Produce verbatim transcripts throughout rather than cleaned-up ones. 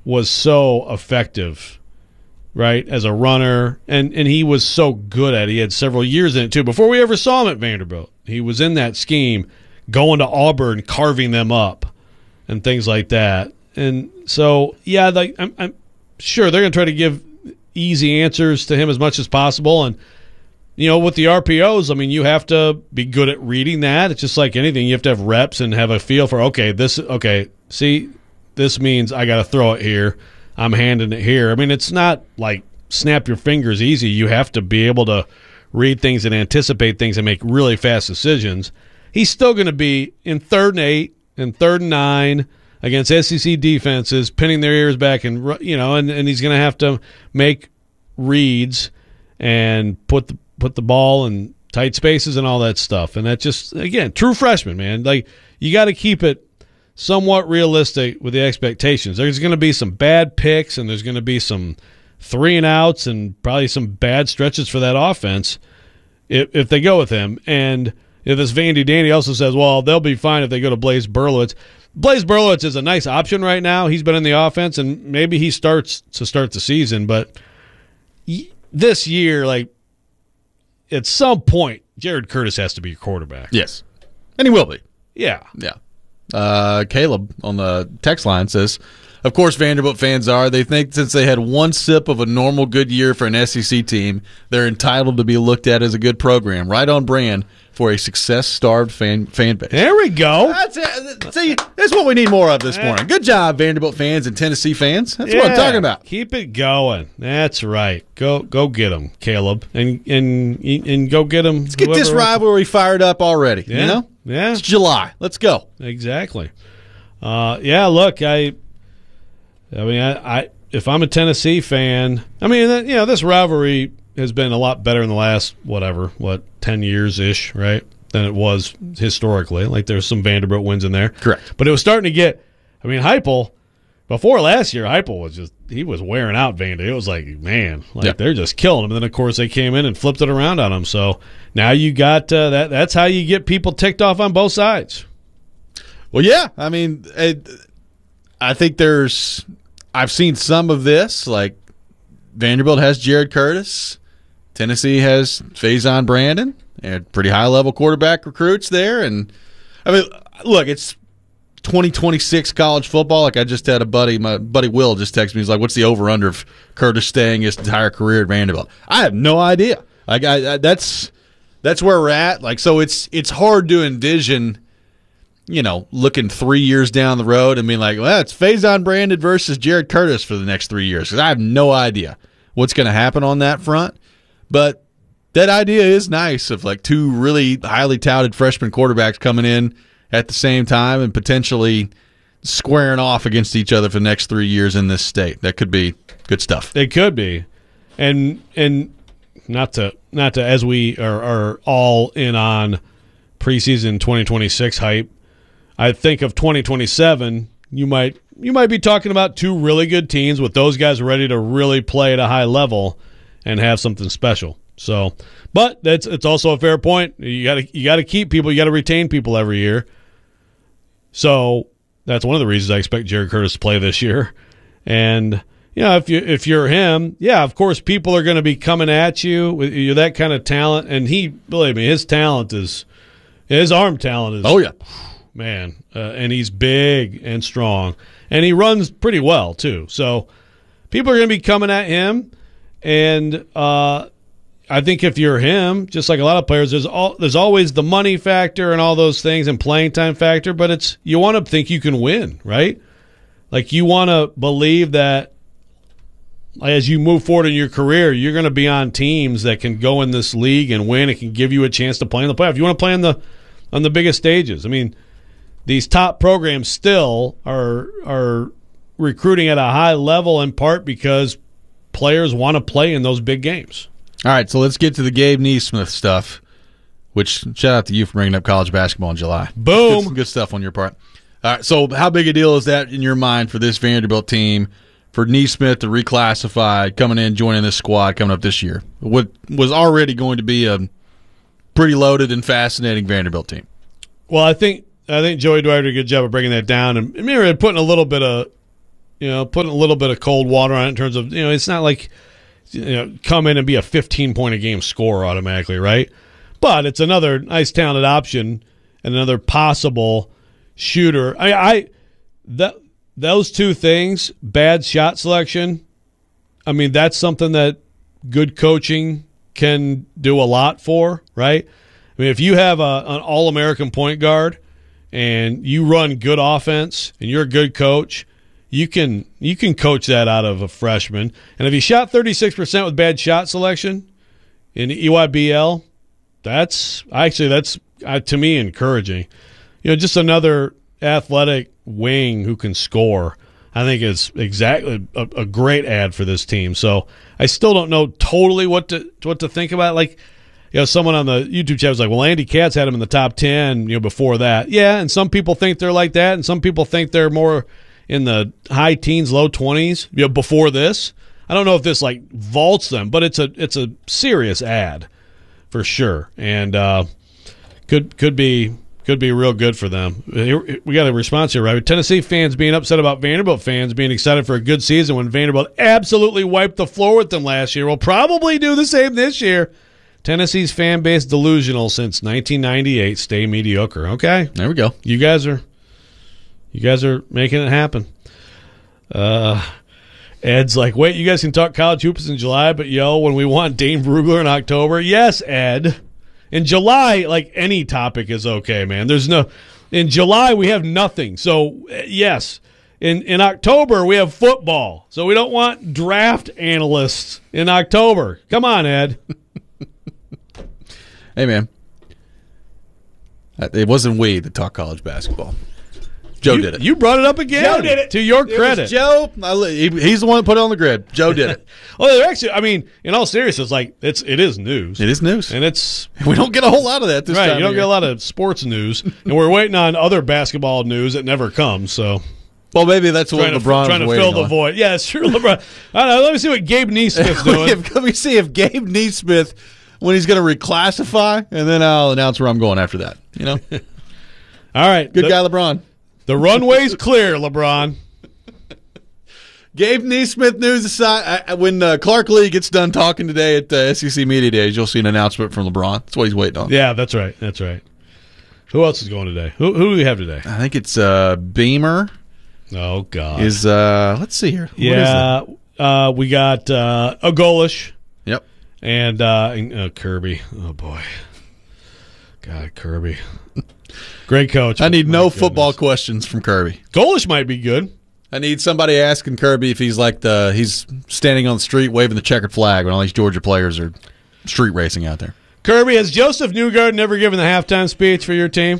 was so effective, right, as a runner, and, and he was so good at it. He had several years in it, too. Before we ever saw him at Vanderbilt, he was in that scheme, going to Auburn, carving them up, and things like that. And so, yeah, like I'm, I'm sure they're going to try to give easy answers to him as much as possible. And, you know, with the R P Os, I mean, you have to be good at reading that. It's just like anything. You have to have reps and have a feel for, okay, this, okay, see, this means I got to throw it here. I'm handing it here. I mean, it's not like snap your fingers easy. You have to be able to read things and anticipate things and make really fast decisions. He's still going to be in third and eight and third and nine against S E C defenses, pinning their ears back, and you know, and, and he's going to have to make reads and put the put the ball in tight spaces and all that stuff. And that just, again, true freshman, man. Like, you got to keep it somewhat realistic with the expectations. There's going to be some bad picks, and there's going to be some three and outs, and probably some bad stretches for that offense if, if they go with him. And if this Vandy Danny also says, well, they'll be fine if they go to Blaise Berlowitz. Blaise Berlowitz is a nice option right now. He's been in the offense, and maybe he starts to start the season. But this year, like, at some point, Jared Curtis has to be your quarterback. Yes. And he will be. Yeah. Yeah. Uh, Caleb on the text line says, of course Vanderbilt fans are. They think since they had one sip of a normal good year for an S E C team, they're entitled to be looked at as a good program, right on brand for a success-starved fan fan base. There we go. That's it. See, that's what we need more of this morning. Good job, Vanderbilt fans and Tennessee fans. That's yeah, what I'm talking about. Keep it going. That's right. Go go get them, Caleb, and and and go get them. Let's get this rivalry fired up already. Yeah. You know, yeah, it's July. Let's go. Exactly. Uh, yeah. Look, I. I mean, I, I if I'm a Tennessee fan, I mean, you know, this rivalry has been a lot better in the last whatever, what ten years ish, right? Than it was historically. Like, there's some Vanderbilt wins in there, correct? But it was starting to get. I mean, Heupel before last year, Heupel was just he was wearing out Vandy. It was like, man, like yep. they're just killing him. And then of course they came in and flipped it around on him. So now you got uh, that. That's how you get people ticked off on both sides. Well, yeah, I mean, it, I think there's. I've seen some of this. Like, Vanderbilt has Jared Curtis. Tennessee has Faison Brandon, and pretty high-level quarterback recruits there. And I mean, look, it's twenty twenty-six college football. Like, I just had a buddy, my buddy Will just texted me. He's like, "What's the over/under of Curtis staying his entire career at Vanderbilt?" I have no idea. Like, I, I, that's that's where we're at. Like, so it's it's hard to envision, you know, looking three years down the road and being like, well, it's Faison Brandon versus Jared Curtis for the next three years, because I have no idea what's going to happen on that front. But that idea is nice, of like two really highly touted freshman quarterbacks coming in at the same time and potentially squaring off against each other for the next three years in this state. That could be good stuff. It could be. And and not to, not to as we are, are all in on preseason twenty twenty-six hype, I think of twenty twenty-seven, you might you might be talking about two really good teams with those guys ready to really play at a high level and have something special. So, but that's it's also a fair point. You got to you got to keep people, you got to retain people every year. So that's one of the reasons I expect Jared Curtis to play this year. And you know, if you if you're him, yeah, of course people are going to be coming at you with you're that kind of talent. And he, believe me, his talent is his arm talent is. Oh yeah. Man, uh, and he's big and strong, and he runs pretty well too. So people are going to be coming at him, and uh, I think if you're him, just like a lot of players, there's all there's always the money factor and all those things and playing time factor, but it's you want to think you can win, right? Like, you want to believe that as you move forward in your career, you're going to be on teams that can go in this league and win. It can give you a chance to play in the playoff. You want to play on the on the biggest stages. I mean, these top programs still are are recruiting at a high level, in part because players want to play in those big games. All right, so let's get to the Gabe Neesmith stuff, which shout out to you for bringing up college basketball in July. Boom. Good, good stuff on your part. All right, so how big a deal is that in your mind for this Vanderbilt team, for Neesmith to reclassify, coming in, joining this squad coming up this year? What was already going to be a pretty loaded and fascinating Vanderbilt team. Well, I think I think Joey Dwyer did a good job of breaking that down, and maybe putting a little bit of You know, putting a little bit of cold water on it in terms of, you know, it's not like, you know, come in and be a fifteen point a game scorer automatically, right? But it's another nice talented option and another possible shooter. I, I that those two things, bad shot selection. I mean, that's something that good coaching can do a lot for, right? I mean, if you have a, an All-American point guard and you run good offense and you're a good coach, you can you can coach that out of a freshman. And if he shot thirty-six percent with bad shot selection in E Y B L, that's actually that's uh, to me encouraging. You know, just another athletic wing who can score, I think is exactly a, a great ad for this team. So I still don't know totally what to what to think about. Like, you know, someone on the YouTube chat was like, well, Andy Katz had him in the top ten, you know, before that. Yeah, and some people think they're like that, and some people think they're more in the high teens, low twenties, you know, before this. I don't know if this like vaults them, but it's a it's a serious ad for sure, and uh, could could be could be real good for them. We got a response here, right? Tennessee fans being upset about Vanderbilt fans being excited for a good season when Vanderbilt absolutely wiped the floor with them last year. Will probably do the same this year. Tennessee's fan base delusional since nineteen ninety-eight. Stay mediocre. Okay, there we go. You guys are. You guys are making it happen. Uh, Ed's like, wait, you guys can talk college hoops in July, but yo, when we want Dane Brugler in October, yes, Ed. In July, like any topic is okay, man. There's no. In July we have nothing. So yes, in in October we have football. So we don't want draft analysts in October. Come on, Ed. Hey, man. It wasn't we that talked college basketball. Joe you, did it. You brought it up again. Joe did it. To your it credit. Was Joe, I, he, he's the one that put it on the grid. Joe did it. Well, they're actually, I mean, in all seriousness, like it's it is news. It is news. And it's we don't get a whole lot of that this right, time. You don't get a lot of sports news. And we're waiting on other basketball news that never comes, so well, maybe that's what trying LeBron to, trying was to fill on. the void. Yeah, it's true, LeBron. I don't know, let me see what Gabe Neesmith's doing. Let me see if Gabe Neesmith, when he's going to reclassify, and then I'll announce where I'm going after that. You know? All right. Good the, guy, LeBron. The runway's clear, LeBron. Gabe Neesmith news aside, I, when uh, Clark Lee gets done talking today at the S E C Media Days, you'll see an announcement from LeBron. That's what he's waiting on. Yeah, that's right. That's right. Who else is going today? Who, who do we have today? I think it's uh, Beamer. Oh, God. Is uh, let's see here. What yeah, uh, we got uh, a Golish. Yep. And uh, uh, Kirby. Oh, boy. God, Kirby. Great coach. I need no goodness. football questions from Kirby. Golish might be good. I need somebody asking Kirby if he's like the he's standing on the street waving the checkered flag when all these Georgia players are street racing out there. Kirby, has Joseph Newgarden never given the halftime speech for your team?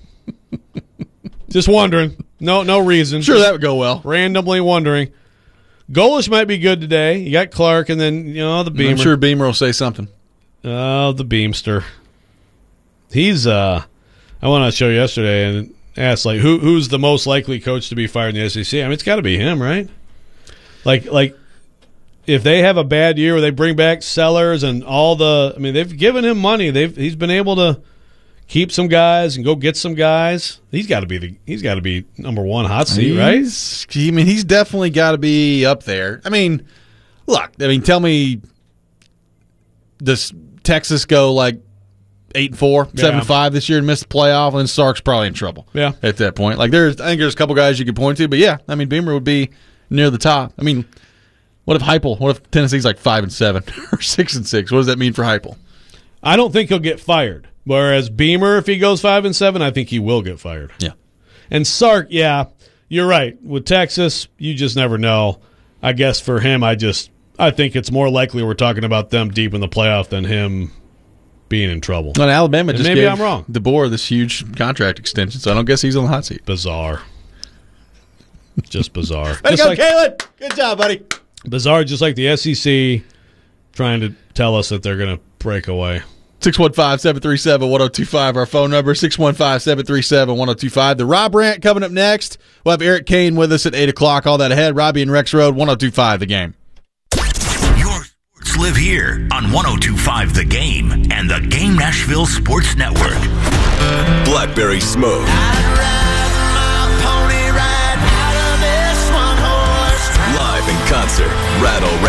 Just wondering. No, no reason. Sure, that would go well. Randomly wondering. Golish might be good today. You got Clark, and then you know the Beamer. I'm sure Beamer will say something. Oh, the Beamster. He's. uh I went to show yesterday and asked like who who's the most likely coach to be fired in the S E C. I mean, it's got to be him, right? Like like if they have a bad year where they bring back Sellers and all the. I mean, they've given him money. They've he's been able to keep some guys and go get some guys. He's got to be the he's got to be number one hot seat, right? He's, I mean, he's definitely got to be up there. I mean, look. I mean, tell me, does Texas go like eight and four, Yeah. seven and five this year and miss the playoff? And Sark's probably in trouble. Yeah. At that point, like there's, I think there's a couple guys you could point to, but yeah, I mean, Beamer would be near the top. I mean, what if Heupel? What if Tennessee's like five and seven or six and six? What does that mean for Heupel? I don't think he'll get fired. Whereas Beamer, if he goes five and seven, I think he will get fired. Yeah. And Sark, yeah, you're right. With Texas, you just never know. I guess for him, I just I think it's more likely we're talking about them deep in the playoff than him being in trouble. And Alabama And just maybe gave I'm wrong. DeBoer this huge contract extension, so I don't guess he's on the hot seat. Bizarre. Just bizarre. Way to Just go, like, Caleb. Good job, buddy. bizarre, just like the S E C trying to tell us that they're going to break away. six one five, seven three seven, one oh two five, our phone number, six one five, seven three seven, one oh two five. The Rob Rant coming up next. We'll have Eric Kane with us at eight o'clock. All that ahead. Robbie and Rex Road, one oh two five, The Game. Your sports live here on one oh two five The Game and the Game Nashville Sports Network. Blackberry Smoke.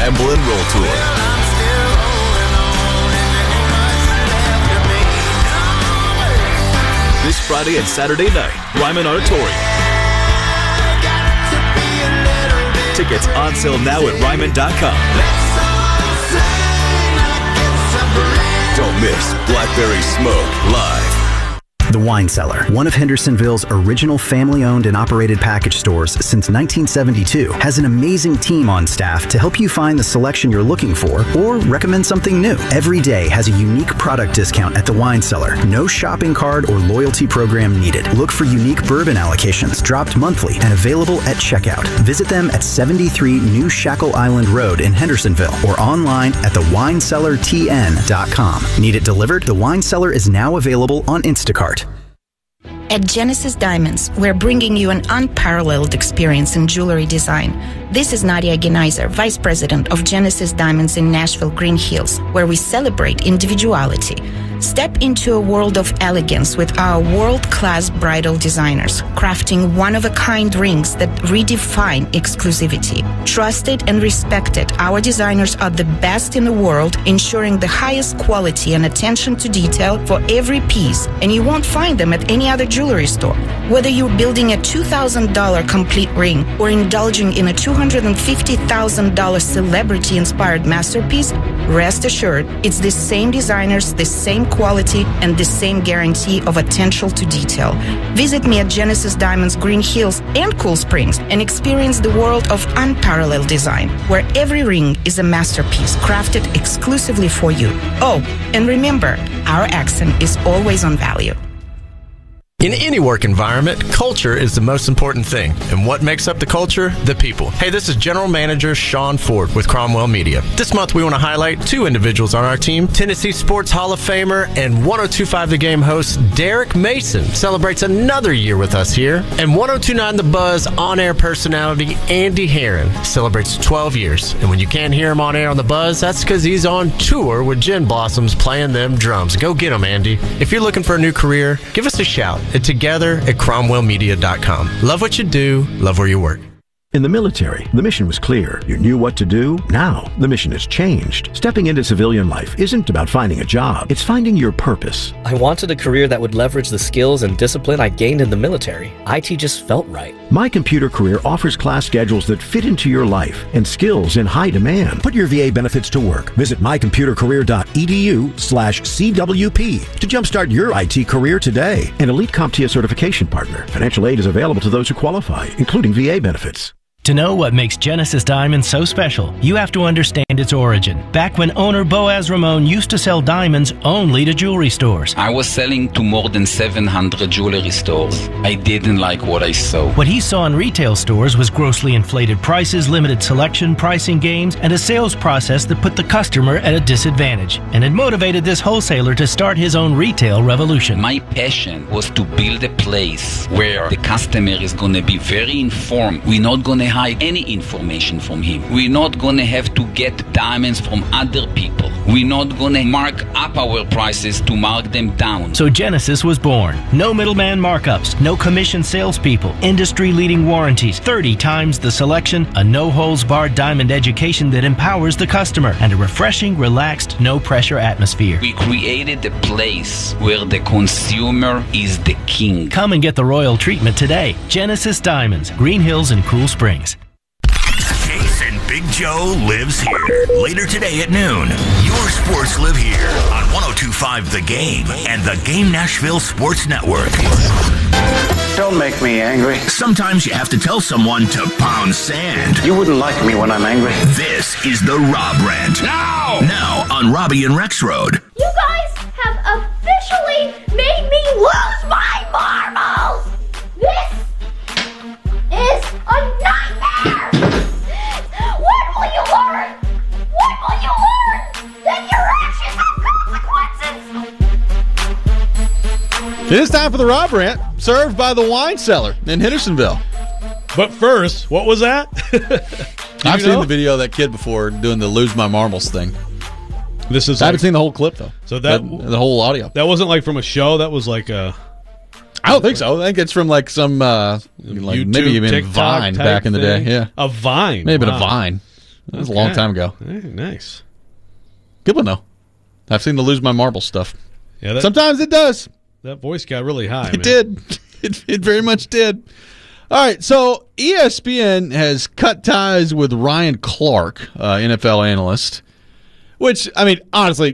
Ramble and Roll Tour. This Friday and Saturday night, Ryman Auditorium. Tickets on sale now at Ryman dot com. Don't miss Blackberry Smoke live. The Wine Cellar, one of Hendersonville's original family-owned and operated package stores since nineteen seventy-two, has an amazing team on staff to help you find the selection you're looking for or recommend something new. Every day has a unique product discount at the Wine Cellar. No shopping card or loyalty program needed. Look for unique bourbon allocations dropped monthly and available at checkout. Visit them at seventy-three New Shackle Island Road in Hendersonville or online at the wine cellar t n dot com. Need it delivered? The Wine Cellar is now available on Instacart. At Genesis Diamonds, we're bringing you an unparalleled experience in jewelry design. This is Nadia Geneiser, Vice President of Genesis Diamonds in Nashville, Green Hills, where we celebrate individuality. Step into a world of elegance with our world-class bridal designers, crafting one-of-a-kind rings that redefine exclusivity. Trusted and respected, our designers are the best in the world, ensuring the highest quality and attention to detail for every piece, and you won't find them at any other jewelry store. Whether you're building a two thousand dollars complete ring or indulging in a two hundred fifty thousand dollars celebrity-inspired masterpiece, rest assured, it's the same designers, the same quality, and the same guarantee of attention to detail. Visit me at Genesis Diamonds Green Hills and Cool Springs and experience the world of unparalleled design, where every ring is a masterpiece crafted exclusively for you. Oh, and remember, our accent is always on value. In any work environment, culture is the most important thing. And what makes up the culture? The people. Hey, this is General Manager Sean Ford with Cromwell Media. This month we want to highlight two individuals on our team. Tennessee Sports Hall of Famer and one oh two point five The Game host Derek Mason celebrates another year with us here. And one oh two point nine The Buzz on-air personality Andy Herron celebrates twelve years. And when you can't hear him on air on The Buzz, that's because he's on tour with Gin Blossoms playing them drums. Go get him, Andy. If you're looking for a new career, give us a shout. Together at cromwell media dot com. Love what you do, love where you work. In the military, the mission was clear. You knew what to do. Now, the mission has changed. Stepping into civilian life isn't about finding a job. It's finding your purpose. I wanted a career that would leverage the skills and discipline I gained in the military. I T just felt right. My Computer Career offers class schedules that fit into your life and skills in high demand. Put your V A benefits to work. Visit my computer career dot e d u slash C W P to jumpstart your I T career today. An elite CompTIA certification partner. Financial aid is available to those who qualify, including V A benefits. To know what makes Genesis Diamonds so special, you have to understand its origin. Back when owner Boaz Ramon used to sell diamonds only to jewelry stores. I was selling to more than seven hundred jewelry stores. I didn't like what I saw. What he saw in retail stores was grossly inflated prices, limited selection, pricing games, and a sales process that put the customer at a disadvantage. And it motivated this wholesaler to start his own retail revolution. My passion was to build a place where the customer is going to be very informed. We're not going to hide any information from him. We're not going to have to get diamonds from other people. We're not going to mark up our prices to mark them down. So Genesis was born. No middleman markups, no commission salespeople, industry-leading warranties, thirty times the selection, a no-holds-barred diamond education that empowers the customer, and a refreshing, relaxed, no-pressure atmosphere. We created a place where the consumer is the king. Come and get the royal treatment today. Genesis Diamonds, Green Hills and Cool Springs. Chase and Big Joe lives here. Later today at noon, your sports live here on one oh two point five The Game and the Game Nashville Sports Network. Don't make me angry. Sometimes you have to tell someone to pound sand. You wouldn't like me when I'm angry. This is the Rob Rant. No! Now on Robbie and Rex Road. You guys have officially made me lose my marbles! This is a nightmare! When will you learn? When will you learn that your actions have consequences? It is time for the Rob Rant, served by the Wine Cellar in Hendersonville. But first, what was that? I've you know? seen the video of that kid before doing the lose my marbles thing. This is I like, haven't seen the whole clip though. So that the, the whole audio. That wasn't like from a show. That was like a. I don't think so. I think it's from like some uh, like YouTube, maybe even TikTok Vine type back in the thing. day. Yeah, a Vine. Maybe wow. a Vine. That was Okay. a long time ago. Hey, nice. Good one, though. I've seen the Lose My Marble stuff. Yeah, that, Sometimes it does. that voice got really high. It man. did. It, it very much did. All right, so E S P N has cut ties with Ryan Clark, uh, N F L analyst, which, I mean, honestly,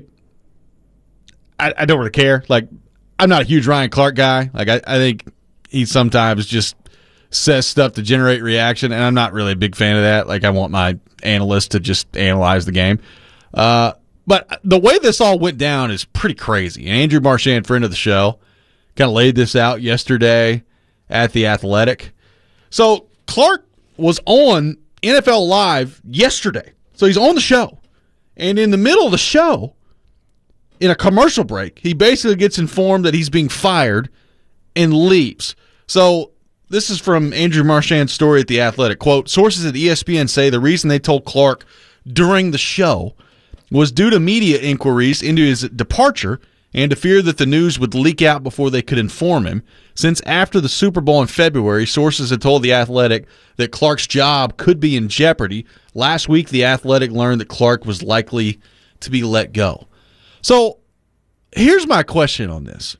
I, I don't really care. Like, I'm not a huge Ryan Clark guy. Like, I, I think he sometimes just says stuff to generate reaction, and I'm not really a big fan of that. Like, I want my analyst to just analyze the game. Uh, but the way this all went down is pretty crazy. And Andrew Marchand, friend of the show, kind of laid this out yesterday at The Athletic. So Clark was on N F L Live yesterday. So he's on the show. And in the middle of the show, in a commercial break, he basically gets informed that he's being fired and leaves. So this is from Andrew Marchand's story at The Athletic. Quote, sources at E S P N say the reason they told Clark during the show was due to media inquiries into his departure and to fear that the news would leak out before they could inform him. Since after the Super Bowl in February, sources had told The Athletic that Clark's job could be in jeopardy. Last week, The Athletic learned that Clark was likely to be let go. So here's my question on this.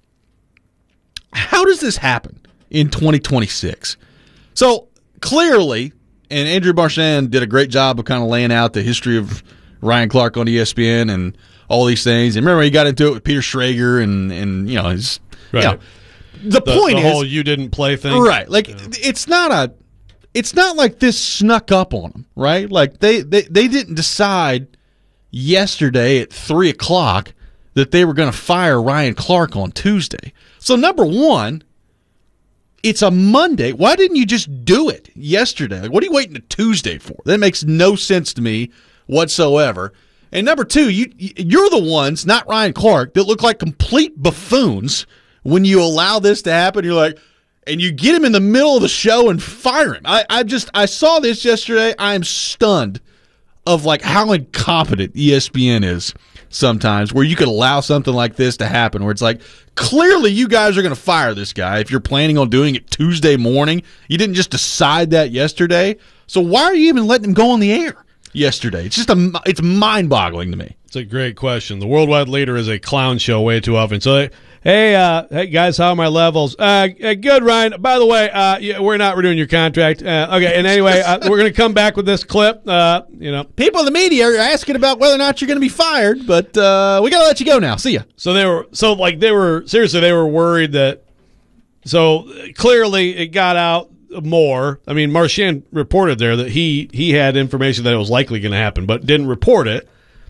How does this happen in twenty twenty-six? So clearly, and Andrew Marchand did a great job of kind of laying out the history of Ryan Clark on E S P N and all these things. And remember, he got into it with Peter Schrager and, and you know, his, Right. you know, the, The, point the is, whole you didn't play thing. right? Like it's not a, it's not like this snuck up on them, right? Like they they, they didn't decide yesterday at three o'clock that they were going to fire Ryan Clark on Tuesday. So number one, it's a Monday. Why didn't you just do it yesterday? Like, what are you waiting to Tuesday for? That makes no sense to me whatsoever. And number two, you you're the ones, not Ryan Clark, that look like complete buffoons when you allow this to happen. You're like, and you get him in the middle of the show and fire him. I, I just I saw this yesterday. I am stunned of like how incompetent E S P N is sometimes, where you could allow something like this to happen, where it's like, clearly you guys are going to fire this guy if you're planning on doing it Tuesday morning. You didn't just decide that yesterday. So why are you even letting him go on the air yesterday? It's just a, it's mind-boggling to me. It's a great question. The worldwide leader is a clown show way too often. So, hey, uh, hey guys, how are my levels? Uh, good, Ryan. By the way, uh, yeah, we're not renewing your contract. Uh, okay, and anyway, uh, we're going to come back with this clip. Uh, you know, people in the media are asking about whether or not you're going to be fired, but uh, we got to let you go now. See ya. So they were, so like they were seriously, they were worried that. So clearly, it got out more. I mean, Marchand reported there that he he had information that it was likely going to happen, but didn't report it.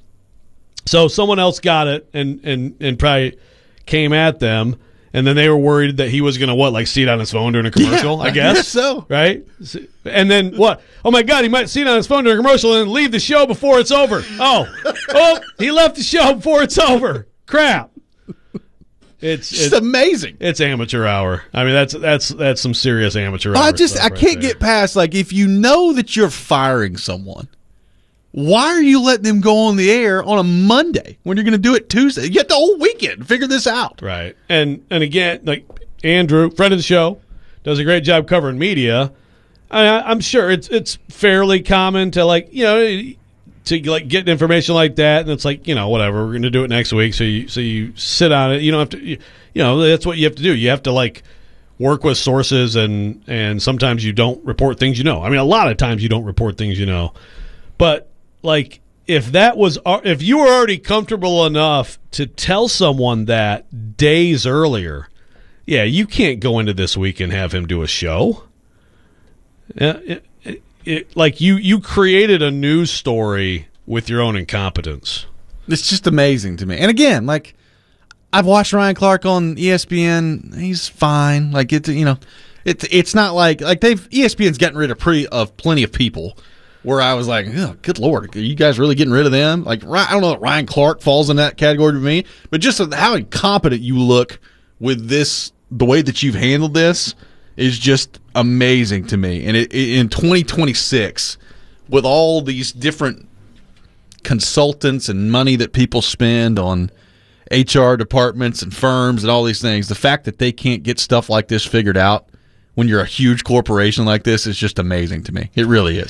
So someone else got it and and and probably came at them, and then they were worried that he was going to what, like see it on his phone during a commercial. Yeah, I I guess. guess so. Right? And then what? Oh my God, he might see it on his phone during a commercial and then leave the show before it's over. Oh, oh, he left the show before it's over. Crap. It's It's it's amazing. It's amateur hour. I mean, that's that's that's some serious amateur hour. I just stuff I right can't there. get past, like, if you know that you're firing someone, why are you letting them go on the air on a Monday when you're going to do it Tuesday? You have the whole weekend to figure this out. Right. And and again, like Andrew, friend of the show, does a great job covering media. I, I'm sure it's it's fairly common to, like, you know, to like get information like that, and it's like, you know, whatever, we're going to do it next week. So you so you sit on it. You don't have to. You, you know, that's what you have to do. You have to like work with sources, and and sometimes you don't report things you know. I mean, a lot of times you don't report things you know, but like, if that was, if you were already comfortable enough to tell someone that days earlier, yeah, you can't go into this week and have him do a show. Yeah, it, it, it, like you, you created a news story with your own incompetence. It's just amazing to me. And again, like, I've watched Ryan Clark on E S P N. He's fine. Like, it's, you know, it's it's not like like they've E S P N's gotten rid of pretty of plenty of people. Where I was like, oh, good Lord, are you guys really getting rid of them? Like, I don't know that Ryan Clark falls in that category to me, but just how incompetent you look with this, the way that you've handled this is just amazing to me. And it, it, in twenty twenty-six, with all these different consultants and money that people spend on H R departments and firms and all these things, the fact that they can't get stuff like this figured out when you're a huge corporation like this is just amazing to me. It really is.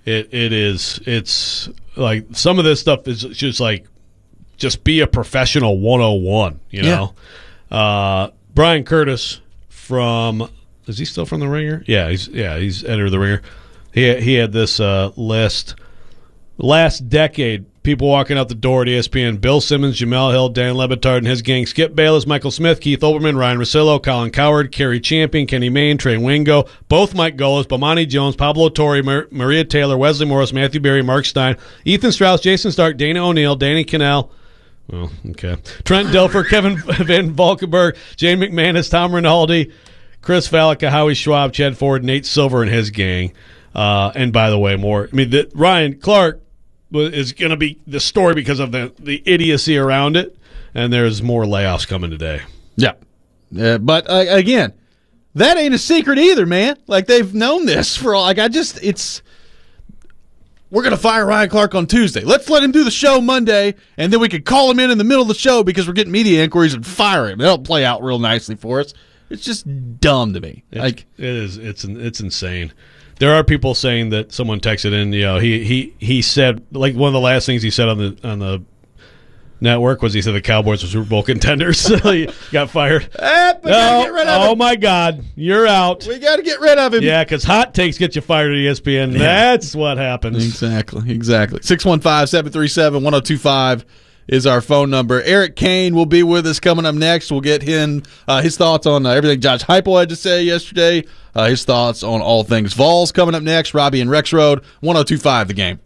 It it is. It's like some of this stuff is just like just be a professional one oh one. You know, yeah. uh, Brian Curtis from is he still from the Ringer? Yeah, he's yeah he's editor of the Ringer. He he had this uh, list last decade. People walking out the door at E S P N: Bill Simmons, Jamel Hill, Dan Le Batard and his gang, Skip Bayless, Michael Smith, Keith Olbermann, Ryan Russillo, Colin Cowherd, Kerry Champion, Kenny Mayne, Trey Wingo, both Mike Golas, Bomani Jones, Pablo Torre, Mar- Maria Taylor, Wesley Morris, Matthew Berry, Mark Stein, Ethan Strauss, Jason Stark, Dana O'Neill, Danny Cannell, well, okay, Trent Dilfer, Kevin Van Valkenburg, Jane McManus, Tom Rinaldi, Chris Fallica, Howie Schwab, Chad Ford, Nate Silver and his gang. Uh, and by the way, more. I mean, the, Ryan Clark is going to be the story because of the, the idiocy around it, and there's more layoffs coming today. Yeah. Uh, but, uh, again, that ain't a secret either, man. Like, they've known this for all. Like, I just, it's, we're going to fire Ryan Clark on Tuesday. Let's let him do the show Monday, and then we can call him in in the middle of the show because we're getting media inquiries and fire him. That'll play out real nicely for us. It's just dumb to me. It's, like it is. It's it's insane. There are people saying that someone texted in. You know, he he he said like one of the last things he said on the on the network was he said the Cowboys were Super Bowl contenders. So he got fired. Eh, we gotta get rid of oh him. my God, you're out. We got to get rid of him. Yeah, because hot takes get you fired at E S P N. Yeah. That's what happens. Exactly. Exactly. six one five, seven three seven, one oh two five is our phone number. Eric Kane will be with us coming up next. We'll get him uh, his thoughts on uh, everything Josh Heupel had to say yesterday, uh, his thoughts on all things Vols coming up next. Robbie and Rex Road, one oh two five The Game.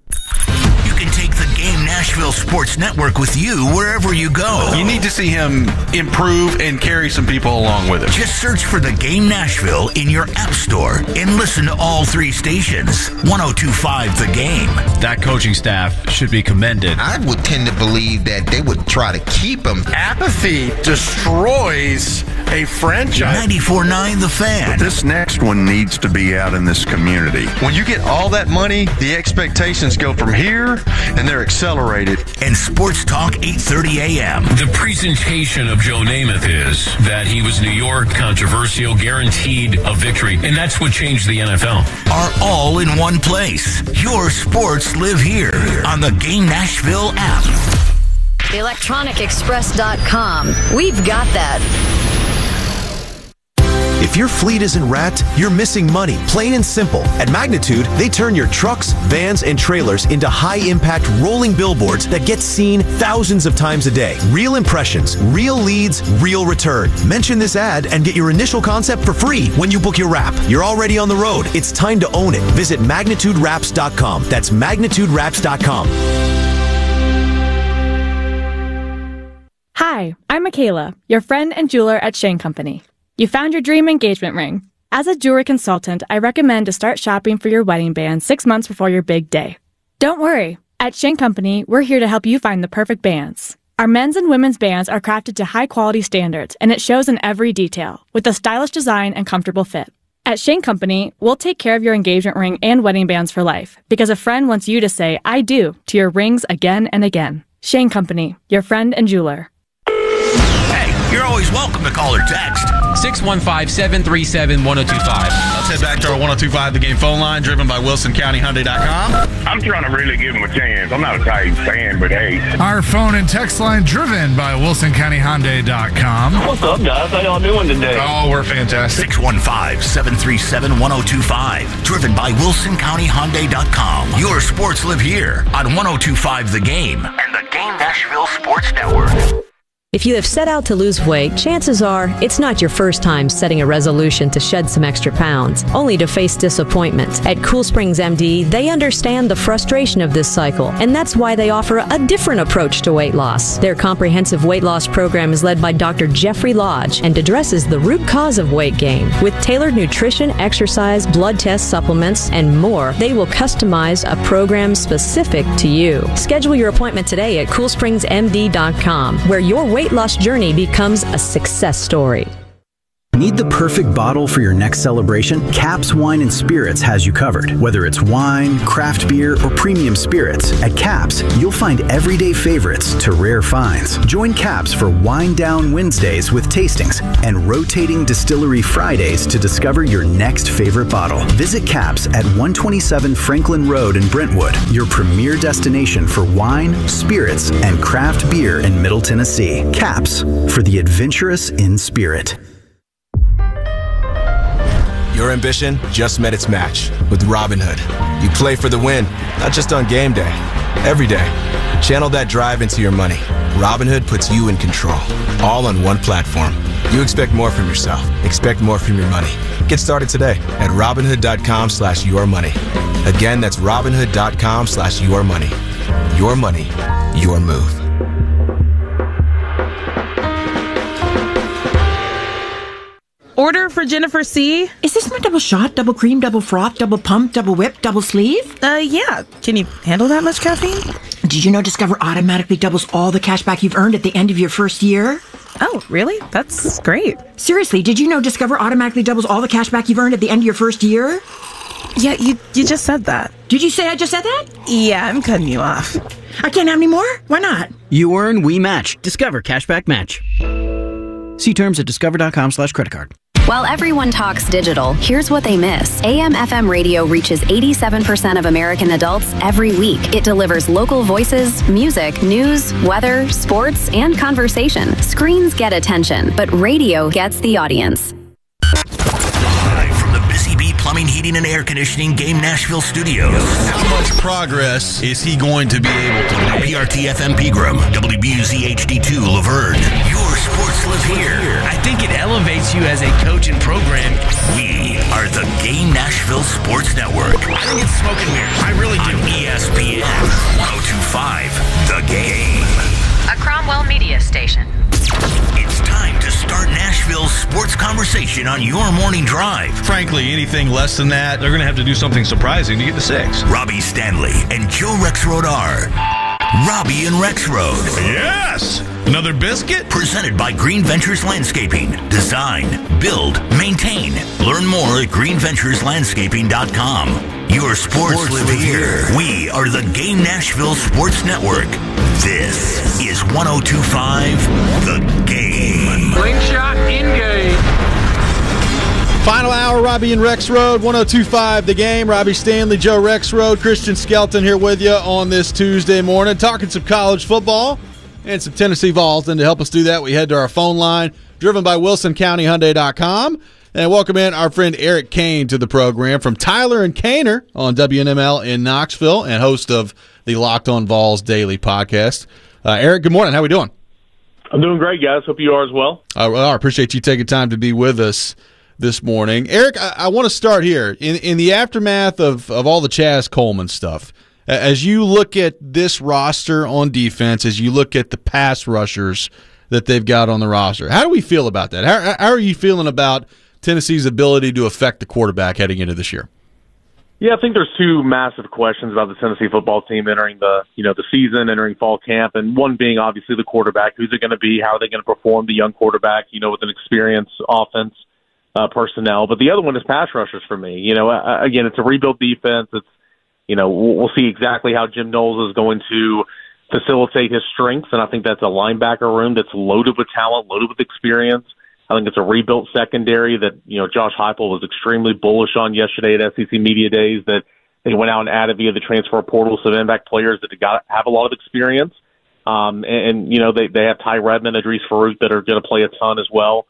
You can take the Game Nashville Sports Network with you wherever you go. You need to see him improve and carry some people along with him. Just search for the Game Nashville in your app store and listen to all three stations. one oh two five The Game. That coaching staff should be commended. I would tend to believe that they would try to keep him. Apathy destroys a franchise. ninety-four nine The Fan. But this next one needs to be out in this community. When you get all that money, the expectations go from here, and they're accelerated. And Sports Talk eight thirty a.m. The presentation of Joe Namath is that he was New York, controversial, guaranteed a victory, and that's what changed the N F L. Are all in one place. Your sports live here on the Game Nashville app. electronic express dot com. We've got that. If your fleet isn't wrapped, you're missing money, plain and simple. At Magnitude, they turn your trucks, vans, and trailers into high-impact rolling billboards that get seen thousands of times a day. Real impressions, real leads, real return. Mention this ad and get your initial concept for free when you book your wrap. You're already on the road. It's time to own it. Visit magnitude wraps dot com. That's magnitude wraps dot com. Hi, I'm Michaela, your friend and jeweler at Shane Company. You found your dream engagement ring. As a jewelry consultant, I recommend to start shopping for your wedding band six months before your big day. Don't worry. At Shane Company, we're here to help you find the perfect bands. Our men's and women's bands are crafted to high-quality standards, and it shows in every detail, with a stylish design and comfortable fit. At Shane Company, we'll take care of your engagement ring and wedding bands for life, because a friend wants you to say, I do, to your rings again and again. Shane Company, your friend and jeweler. You're always welcome to call or text. six one five, seven three seven, one oh two five. Let's head back to our one oh two five The Game phone line, driven by Wilson County Hyundai dot com. I'm trying to really give him a chance. I'm not a Titans fan, but hey. Our phone and text line, driven by Wilson County Hyundai dot com. What's up, guys? How y'all doing today? Oh, we're fantastic. six one five, seven three seven, one oh two five. Driven by Wilson County Hyundai dot com. Your sports live here on one oh two five The Game and the Game Nashville Sports Network. If you have set out to lose weight, chances are it's not your first time setting a resolution to shed some extra pounds, only to face disappointment. At Cool Springs M D, they understand the frustration of this cycle, and that's why they offer a different approach to weight loss. Their comprehensive weight loss program is led by Doctor Jeffrey Lodge and addresses the root cause of weight gain. With tailored nutrition, exercise, blood test supplements, and more, they will customize a program specific to you. Schedule your appointment today at cool springs m d dot com, where your weight loss journey becomes a success story. Need the perfect bottle for your next celebration? Caps Wine and Spirits has you covered. Whether it's wine, craft beer, or premium spirits, at Caps, you'll find everyday favorites to rare finds. Join Caps for Wine Down Wednesdays with tastings and rotating distillery Fridays to discover your next favorite bottle. Visit Caps at one twenty-seven Franklin Road in Brentwood, your premier destination for wine, spirits, and craft beer in Middle Tennessee. Caps, for the adventurous in spirit. Your ambition just met its match with Robinhood. You play for the win, not just on game day, every day. Channel that drive into your money. Robinhood puts you in control, all on one platform. You expect more from yourself. Expect more from your money. Get started today at Robinhood.com slash your money. Again, that's Robinhood.com slash your money. Your money, your move. Order for Jennifer C. Is this my double shot, double cream, double froth, double pump, double whip, double sleeve? Uh, yeah. Can you handle that much caffeine? Did you know Discover automatically doubles all the cash back you've earned at the end of your first year? Oh, really? That's great. Seriously, did you know Discover automatically doubles all the cash back you've earned at the end of your first year? Yeah, you you just said that. Did you say I just said that? Yeah, I'm cutting you off. I can't have any more? Why not? You earn, we match. Discover Cashback Match. See terms at discover.com slash credit card. While everyone talks digital, here's what they miss. A M F M radio reaches eighty-seven percent of American adults every week. It delivers local voices, music, news, weather, sports, and conversation. Screens get attention, but radio gets the audience. Live from the Busy Bee Plumbing, Heating, and Air Conditioning Game Nashville Studios. How much progress is he going to be able to make? P R T F M Pegram, W B U Z H D two Laverne. Your sports live here. I think it elevates you as a coach and program. We are the Game Nashville Sports Network. I think it's smoking weird. I really do. On E S P N one oh two point five, The Game. A Cromwell media station. It's time to start Nashville's sports conversation on your morning drive. Frankly, anything less than that, they're going to have to do something surprising to get to six. Robbie Stanley and Joe Rexrode are Robbie and Rexrode. Yes! Another biscuit? Presented by Green Ventures Landscaping. Design, build, maintain. Learn more at green ventures landscaping dot com. Your sports, sports live, live here. here. We are the Game Nashville Sports Network. This is one oh two point five, The Game. Slingshot engage. Final hour, Robbie and Rexrode, one oh two point five, The Game. Robbie Stanley, Joe Rexrode, Christian Skelton here with you on this Tuesday morning, talking some college football and some Tennessee Vols. And to help us do that, we head to our phone line, driven by Wilson County Hyundai dot com. And welcome in our friend Eric Kane to the program from Tyler and Kaner on W N M L in Knoxville and host of the Locked On Vols Daily podcast. Uh, Eric, good morning. How are we doing? I'm doing great, guys. Hope you are as well. Uh, well, I appreciate you taking time to be with us this morning. Eric, I, I want to start here. In in the aftermath of, of all the Chaz Coleman stuff, as you look at this roster on defense, as you look at the pass rushers that they've got on the roster, how do we feel about that? How, how are you feeling about Tennessee's ability to affect the quarterback heading into this year? Yeah, I think there's two massive questions about the Tennessee football team entering the, you know, the season, entering fall camp, and one being obviously the quarterback. Who's it going to be? How are they going to perform? The young quarterback, you know, with an experienced offense uh, personnel. But the other one is pass rushers for me. You know, uh, again, it's a rebuild defense. It's, you know, we'll, we'll see exactly how Jim Knowles is going to facilitate his strengths, and I think that's a linebacker room that's loaded with talent, loaded with experience. I think it's a rebuilt secondary that, you know, Josh Heupel was extremely bullish on yesterday at S E C Media Days, that they went out and added via the transfer portal some impact players that got have a lot of experience. Um, and, and, you know, they, they have Ty Redmond, Idris Farouk that are going to play a ton as well.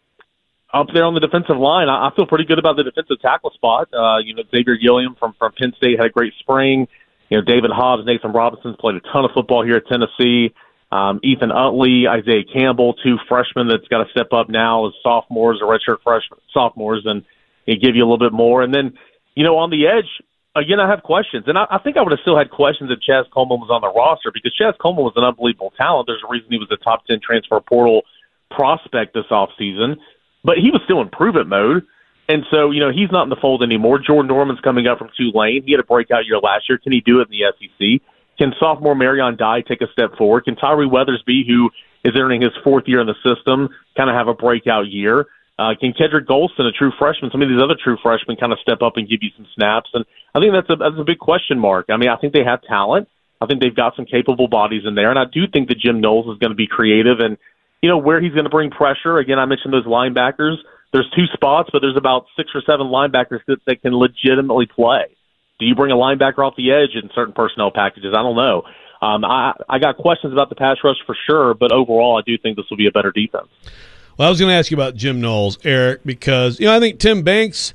Up there on the defensive line, I, I feel pretty good about the defensive tackle spot. Uh, you know, Xavier Gilliam from, from Penn State had a great spring. You know, David Hobbs, Nathan Robinson's played a ton of football here at Tennessee. Um, Ethan Utley, Isaiah Campbell, two freshmen that's got to step up now as sophomores or redshirt freshmen, sophomores, and they give you a little bit more. And then, you know, on the edge, again, I have questions. And I, I think I would have still had questions if Chaz Coleman was on the roster, because Chaz Coleman was an unbelievable talent. There's a reason he was a top ten transfer portal prospect this offseason. But he was still in prove-it mode. And so, you know, he's not in the fold anymore. Jordan Norman's coming up from Tulane. He had a breakout year last year. Can he do it in the S E C? Can sophomore Marion Dye take a step forward? Can Tyree Weathersby, who is entering his fourth year in the system, kind of have a breakout year? Uh, can Kedrick Golston, a true freshman, some of these other true freshmen kind of step up and give you some snaps? And I think that's a, that's a big question mark. I mean, I think they have talent. I think they've got some capable bodies in there. And I do think that Jim Knowles is going to be creative and, you know, where he's going to bring pressure. Again, I mentioned those linebackers. There's two spots, but there's about six or seven linebackers that, that can legitimately play. Do you bring a linebacker off the edge in certain personnel packages? I don't know. Um, I, I got questions about the pass rush for sure, but overall I do think this will be a better defense. Well, I was going to ask you about Jim Knowles, Eric, because you know I think Tim Banks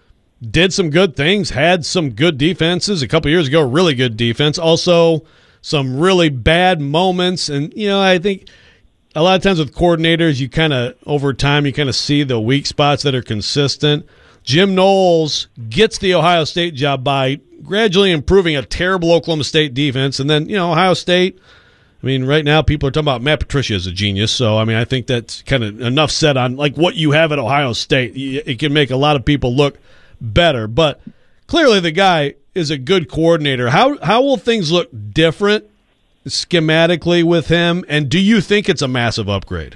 did some good things, had some good defenses a couple years ago, really good defense, also some really bad moments. And, you know, I think a lot of times with coordinators, you kind of, over time, you kind of see the weak spots that are consistent. Jim Knowles gets the Ohio State job by gradually improving a terrible Oklahoma State defense. And then, you know, Ohio State, I mean, right now people are talking about Matt Patricia as a genius. So, I mean, I think that's kind of enough said on, like, what you have at Ohio State. It can make a lot of people look better. But clearly the guy is a good coordinator. How how will things look different schematically with him? And do you think it's a massive upgrade?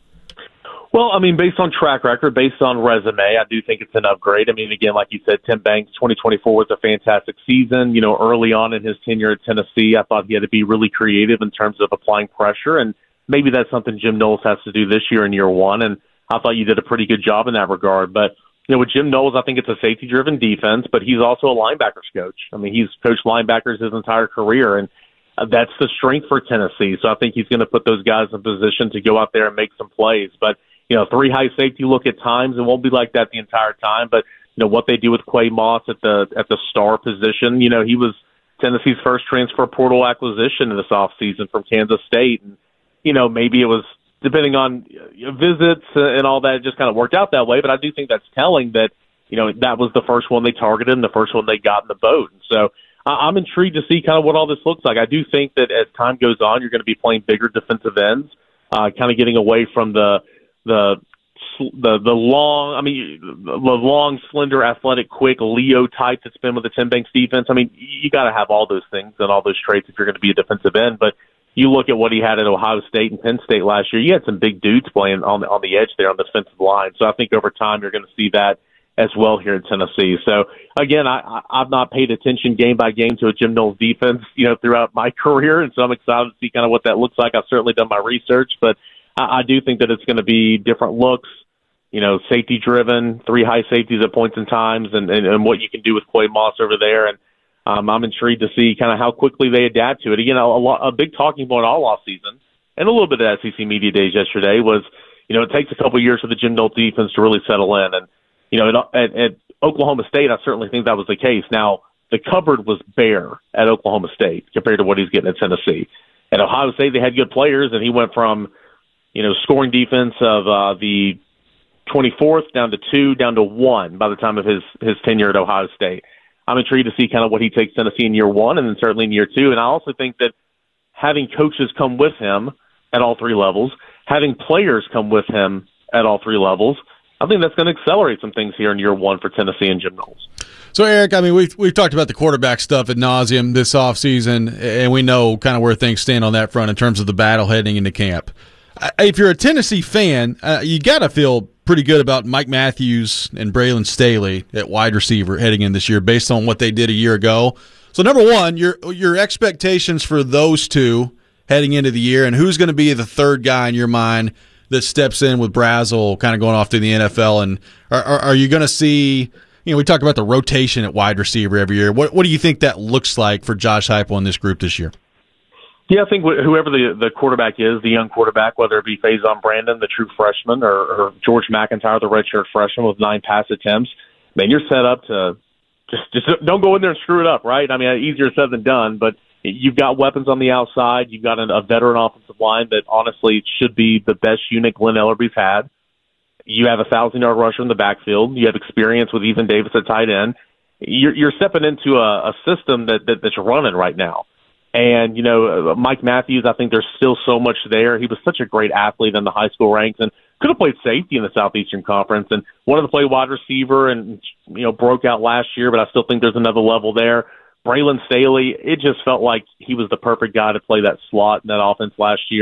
Well, I mean, based on track record, based on resume, I do think it's an upgrade. I mean, again, like you said, Tim Banks, twenty twenty-four was a fantastic season. You know, early on in his tenure at Tennessee, I thought he had to be really creative in terms of applying pressure, and maybe that's something Jim Knowles has to do this year in year one, and I thought you did a pretty good job in that regard. But, you know, with Jim Knowles, I think it's a safety-driven defense, but he's also a linebackers coach. I mean, he's coached linebackers his entire career, and uh, that's the strength for Tennessee. So I think he's going to put those guys in position to go out there and make some plays. But you know, three high safety look at times. It won't be like that the entire time, but you know what they do with Quay Moss at the at the star position. You know, he was Tennessee's first transfer portal acquisition in this offseason from Kansas State, and you know maybe it was depending on you know, visits and all that. It just kind of worked out that way. But I do think that's telling that you know that was the first one they targeted and the first one they got in the boat. And so uh, I'm intrigued to see kind of what all this looks like. I do think that as time goes on, you're going to be playing bigger defensive ends, uh, kind of getting away from the the the the long, I mean, the long, slender, athletic, quick Leo type that's been with the Tim Banks defense. I mean, you got to have all those things and all those traits if you're going to be a defensive end. But you look at what he had at Ohio State and Penn State last year. You had some big dudes playing on the on the edge there on the defensive line. So I think over time you're going to see that as well here in Tennessee. So again, I, I I've not paid attention game by game to a Jim Knowles defense, you know, throughout my career, and so I'm excited to see kind of what that looks like. I've certainly done my research, but I do think that it's going to be different looks, you know, safety-driven, three high safeties at points and times, and, and, and what you can do with Quay Moss over there. And um, I'm intrigued to see kind of how quickly they adapt to it. Again, a, a, a big talking point all offseason, and a little bit of S E C Media Days yesterday was, you know, it takes a couple of years for the Jim Knowles defense to really settle in. And, you know, at, at Oklahoma State, I certainly think that was the case. Now, the cupboard was bare at Oklahoma State compared to what he's getting at Tennessee. At Ohio State, they had good players, and he went from, you know, scoring defense of uh, the twenty-fourth down to two, down to one by the time of his, his tenure at Ohio State. I'm intrigued to see kind of what he takes Tennessee in year one and then certainly in year two. And I also think that having coaches come with him at all three levels, having players come with him at all three levels, I think that's going to accelerate some things here in year one for Tennessee and Jim Knowles. So, Eric, I mean, we've, we've talked about the quarterback stuff ad nauseum this offseason, and we know kind of where things stand on that front in terms of the battle heading into camp. If you're a Tennessee fan, uh, you got to feel pretty good about Mike Matthews and Braylon Staley at wide receiver heading in this year based on what they did a year ago. So, number one, your your expectations for those two heading into the year, and who's going to be the third guy in your mind that steps in with Brazel kind of going off to the N F L? And are, are, are you going to see, you know, we talked about the rotation at wide receiver every year. What, what do you think that looks like for Josh Heupel in this group this year? Yeah, I think wh- whoever the the quarterback is, the young quarterback, whether it be Faison Brandon, the true freshman, or, or George McIntyre, the redshirt freshman with nine pass attempts, man, you're set up to just just don't go in there and screw it up, right? I mean, easier said than done, but you've got weapons on the outside. You've got a, a veteran offensive line that honestly should be the best unit Glenn Ellerby's had. You have a thousand-yard rusher in the backfield. You have experience with Ethan Davis at tight end. You're, you're stepping into a, a system that, that that's running right now. And, you know, Mike Matthews, I think there's still so much there. He was such a great athlete in the high school ranks and could have played safety in the Southeastern Conference and wanted to play wide receiver and, you know, broke out last year, but I still think there's another level there. Braylon Staley, it just felt like he was the perfect guy to play that slot in that offense last year.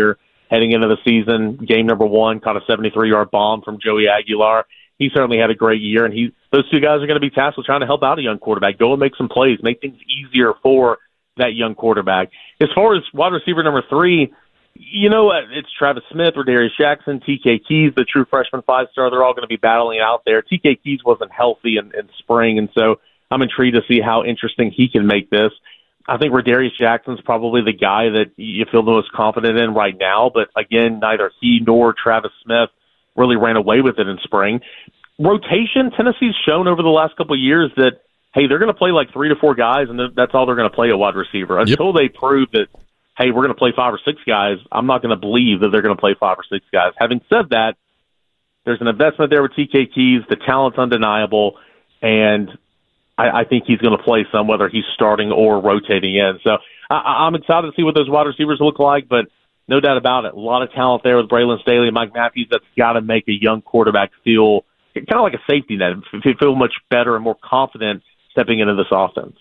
heading into the season. Game number one, caught a seventy-three-yard bomb from Joey Aguilar. He certainly had a great year, and he those two guys are going to be tasked with trying to help out a young quarterback. Go and make some plays, make things easier for that young quarterback. As far as wide receiver number three, you know, it's Travis Smith or Darius Jackson, T K Keys, the true freshman five-star. They're all going to be battling out there. T K Keys wasn't healthy in, in spring, and so I'm intrigued to see how interesting he can make this. I think Darius Jackson's probably the guy that you feel the most confident in right now, but again, neither he nor Travis Smith really ran away with it in spring. Rotation, Tennessee's shown over the last couple of years that, hey, they're going to play like three to four guys, and that's all they're going to play at wide receiver. Until yep. they prove that, hey, we're going to play five or six guys, I'm not going to believe that they're going to play five or six guys. Having said that, there's an investment there with T K Keys. The talent's undeniable, and I, I think he's going to play some, whether he's starting or rotating in. So I, I'm excited to see what those wide receivers look like, but no doubt about it, a lot of talent there with Braylon Staley and Mike Matthews. That's got to make a young quarterback feel kind of like a safety net, feel much better and more confident stepping into this offense.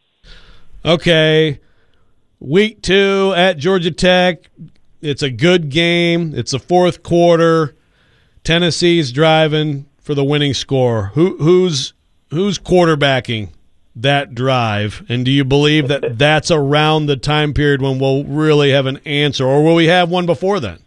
Okay, week two at Georgia Tech. It's a good game. It's the fourth quarter. Tennessee's driving for the winning score. Who, who's who's quarterbacking that drive? And do you believe that that's around the time period when we'll really have an answer, or will we have one before then?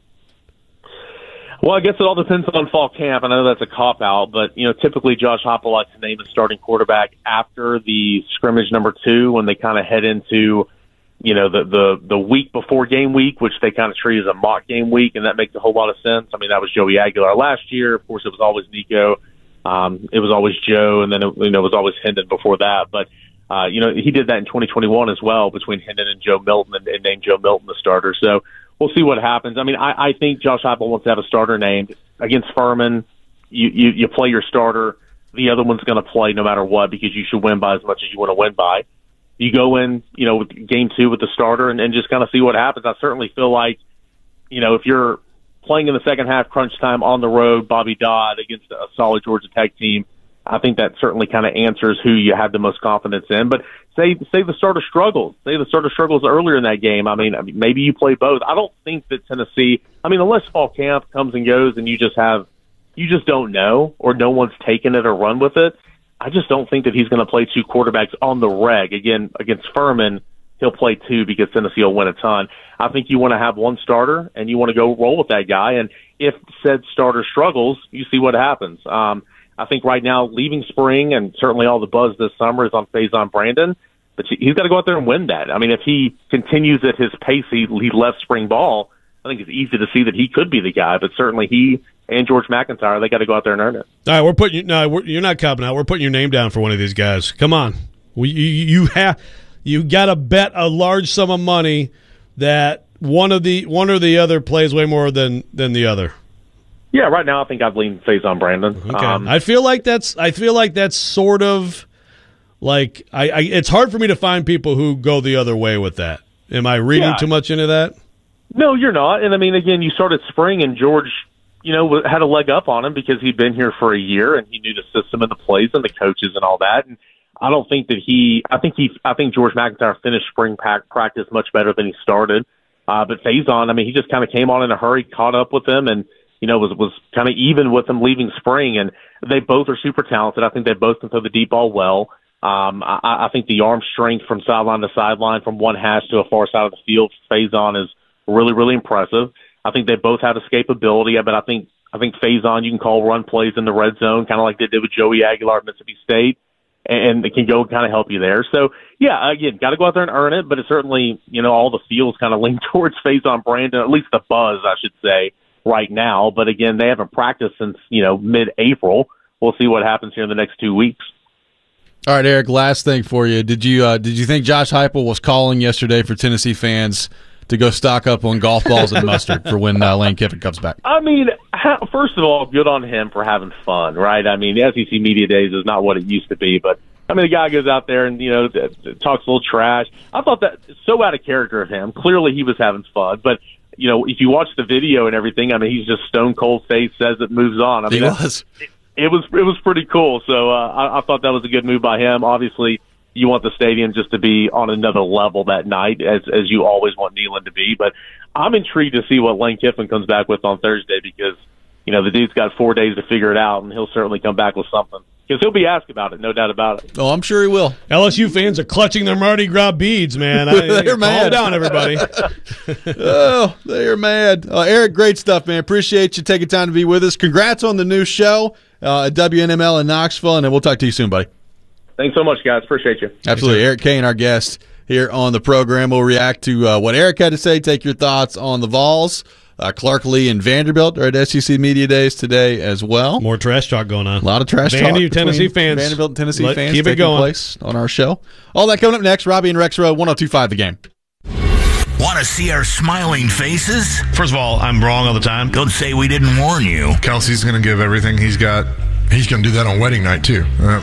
Well, I guess it all depends on fall camp. I know that's a cop-out, but, you know, typically Josh Heupel likes to name a starting quarterback after the scrimmage number two when they kind of head into, you know, the, the, the week before game week, which they kind of treat as a mock game week, and that makes a whole lot of sense. I mean, that was Joey Aguilar last year. Of course, it was always Nico. Um, it was always Joe, and then, it, you know, it was always Hendon before that. But, uh, you know, he did that in twenty twenty-one as well between Hendon and Joe Milton, and, and named Joe Milton the starter. So, we'll see what happens. I mean, I, I think Josh Heupel wants to have a starter named. Against Furman, you, you, you play your starter. The other one's going to play no matter what because you should win by as much as you want to win by. You go in, you know, with game two with the starter and, and just kind of see what happens. I certainly feel like, you know, if you're playing in the second half crunch time on the road, Bobby Dodd against a solid Georgia Tech team, I think that certainly kind of answers who you have the most confidence in. But say say the starter struggles. Say the starter struggles earlier in that game. I mean, I mean, maybe you play both. I don't think that Tennessee, I mean, unless fall camp comes and goes and you just have, you just don't know or no one's taken it or run with it, I just don't think that he's going to play two quarterbacks on the reg. Again, against Furman, he'll play two because Tennessee will win a ton. I think you want to have one starter and you want to go roll with that guy. And if said starter struggles, you see what happens. Um, I think right now, leaving spring, and certainly all the buzz this summer is on Faison Brandon, but he's got to go out there and win that. I mean, if he continues at his pace he, he left spring ball, I think it's easy to see that he could be the guy, but certainly he and George McIntyre, they got to go out there and earn it. All right, we're putting you, no, we're, you're not copping out. We're putting your name down for one of these guys. Come on. We, you you have you got to bet a large sum of money that one of the one or the other plays way more than, than the other. Yeah, right now I think I'd lean Faison Brandon. Okay. Um, I feel like that's I feel like that's sort of like I, I it's hard for me to find people who go the other way with that. Am I reading Yeah. too much into that? No, you're not. And I mean, again, you started spring and George, you know, had a leg up on him because he'd been here for a year and he knew the system and the plays and the coaches and all that. And I don't think that he, I think he, I think George McIntyre finished spring pack practice much better than he started. Uh, but Faison, I mean, he just kind of came on in a hurry, caught up with him, and you know, was was kind of even with him leaving spring. And they both are super talented. I think they both can throw the deep ball well. Um, I, I think the arm strength from sideline to sideline, from one hash to a far side of the field, Faison is really, really impressive. I think they both have escapability, but I think I think Faison, you can call run plays in the red zone, kind of like they did with Joey Aguilar at Mississippi State, and it can go kind of help you there. So, yeah, again, got to go out there and earn it, but it's certainly, you know, all the fields kind of lean towards Faison Brandon, at least the buzz, I should say, right now. But, again, they haven't practiced since, you know, mid-April. We'll see what happens here in the next two weeks. All right, Eric, last thing for you. Did you uh, did you think Josh Heupel was calling yesterday for Tennessee fans to go stock up on golf balls and mustard for when uh, Lane Kiffin comes back? I mean, first of all, good on him for having fun, right? I mean, the S E C Media Days is not what it used to be, but, I mean, the guy goes out there and, you know, talks a little trash. I thought that so out of character of him. Clearly he was having fun, but, you know, if you watch the video and everything, I mean, he's just stone cold face, says it, moves on. I mean, he was. It, it was it was pretty cool. So uh, I, I thought that was a good move by him. Obviously, you want the stadium just to be on another level that night, as as you always want Neyland to be. But I'm intrigued to see what Lane Kiffin comes back with on Thursday, because, you know, the dude's got four days to figure it out, and he'll certainly come back with something. Because he'll be asked about it, no doubt about it. Oh, I'm sure he will. L S U fans are clutching their Mardi Gras beads, man. I, They're calm mad. down, everybody. Oh, they're mad. Uh, Eric, great stuff, man. Appreciate you taking time to be with us. Congrats on the new show uh, at W N M L in Knoxville, and then we'll talk to you soon, buddy. Thanks so much, guys. Appreciate you. Absolutely. Eric Kane, our guest here on the program. We'll react to uh, what Eric had to say, take your thoughts on the Vols. Uh, Clark Lee and Vanderbilt are at S E C Media Days today as well. More trash talk going on. A lot of trash Vandy, talk. Vandy, Tennessee fans. Vanderbilt and Tennessee Let, fans keep it taking going. place on our show. All that coming up next. Robbie and Rex Row, one oh two point five The Game. Want to see our smiling faces? First of all, I'm wrong all the time. Don't say we didn't warn you. Kelsey's going to give everything he's got. He's going to do that on wedding night, too.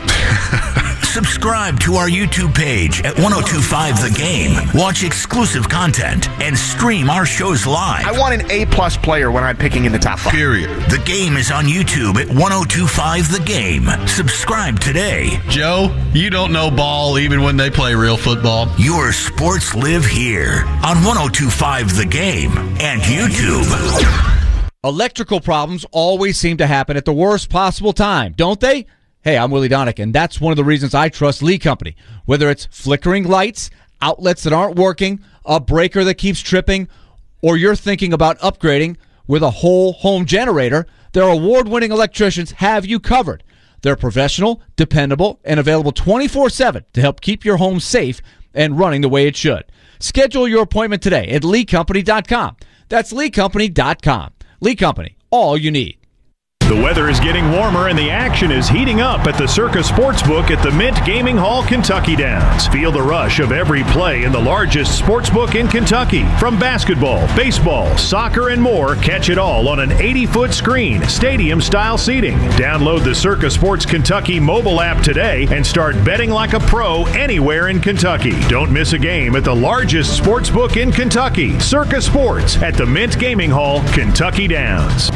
Uh, Subscribe to our YouTube page at ten twenty-five The Game. Watch exclusive content and stream our shows live. I want an A-plus player when I'm picking in the top five. Period. The Game is on YouTube at ten twenty-five The Game. Subscribe today. Joe, you don't know ball even when they play real football. Your sports live here on ten twenty-five The Game and YouTube. Electrical problems always seem to happen at the worst possible time, don't they? Hey, I'm Willie Donick, and that's one of the reasons I trust Lee Company. Whether it's flickering lights, outlets that aren't working, a breaker that keeps tripping, or you're thinking about upgrading with a whole home generator, their award-winning electricians have you covered. They're professional, dependable, and available twenty-four seven to help keep your home safe and running the way it should. Schedule your appointment today at lee company dot com. That's lee company dot com. Lee Company, all you need. The weather is getting warmer and the action is heating up at the Circa Sportsbook at the Mint Gaming Hall, Kentucky Downs. Feel the rush of every play in the largest sportsbook in Kentucky. From basketball, baseball, soccer, and more, catch it all on an eighty-foot screen, stadium-style seating. Download the Circa Sports Kentucky mobile app today and start betting like a pro anywhere in Kentucky. Don't miss a game at the largest sportsbook in Kentucky, Circa Sports at the Mint Gaming Hall, Kentucky Downs.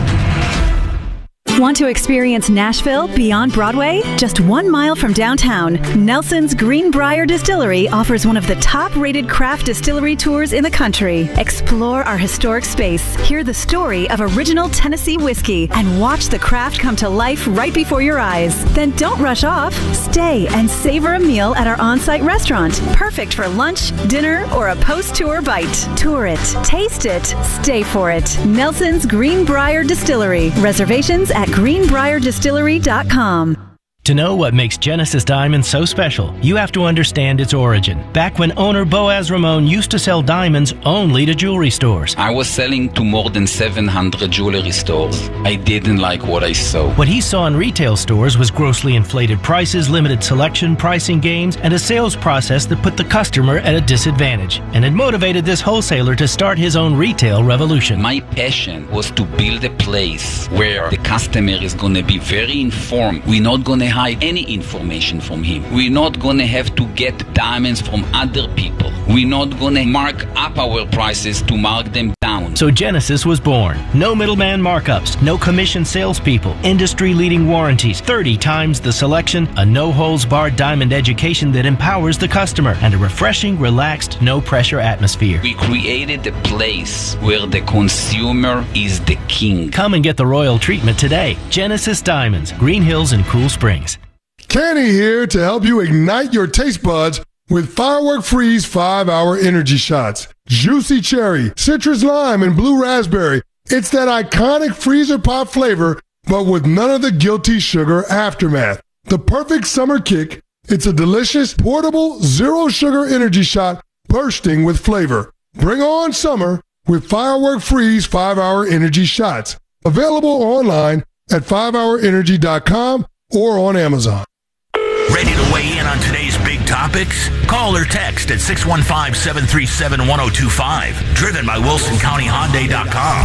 Want to experience Nashville beyond Broadway? Just one mile from downtown, Nelson's Greenbrier Distillery offers one of the top-rated craft distillery tours in the country. Explore our historic space, hear the story of original Tennessee whiskey, and watch the craft come to life right before your eyes. Then don't rush off. Stay and savor a meal at our on-site restaurant, perfect for lunch, dinner, or a post-tour bite. Tour it, taste it, stay for it. Nelson's Greenbrier Distillery. Reservations at greenbrier distillery dot com. To know what makes Genesis Diamonds so special, you have to understand its origin. Back when owner Boaz Ramon used to sell diamonds only to jewelry stores. I was selling to more than seven hundred jewelry stores. I didn't like what I saw. What he saw in retail stores was grossly inflated prices, limited selection, pricing games, and a sales process that put the customer at a disadvantage. And it motivated this wholesaler to start his own retail revolution. My passion was to build a place where the customer is going to be very informed. We're not going to hide any information from him. We're not going to have to get diamonds from other people. We're not going to mark up our prices to mark them down. So Genesis was born. No middleman markups, no commission salespeople, industry-leading warranties, thirty times the selection, a no-holds-barred diamond education that empowers the customer, and a refreshing, relaxed, no-pressure atmosphere. We created a place where the consumer is the king. Come and get the royal treatment today. Genesis Diamonds, Green Hills and Cool Springs. Kenny here to help you ignite your taste buds with Firework Freeze five hour energy shots. Juicy cherry, citrus lime, and blue raspberry. It's that iconic freezer pop flavor, but with none of the guilty sugar aftermath. The perfect summer kick. It's a delicious, portable, zero sugar energy shot bursting with flavor. Bring on summer with Firework Freeze five hour energy shots. Available online at five hour energy dot com or on Amazon. Ready to weigh in on today's big topics? Call or text at six one five, seven three seven, one oh two five. Driven by Wilson County Hyundai dot com.